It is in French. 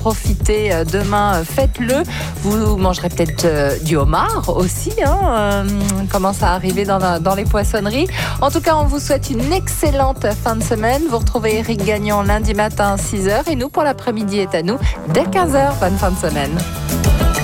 profiter demain, faites-le. Vous mangerez peut-être du homard aussi, commence à arriver dans les poissonneries. En tout cas, on vous souhaite une excellente fin de semaine. Vous retrouvez Eric Gagnon lundi matin 6h et nous pour l'après-midi est à nous dès 15h. Bonne fin de semaine.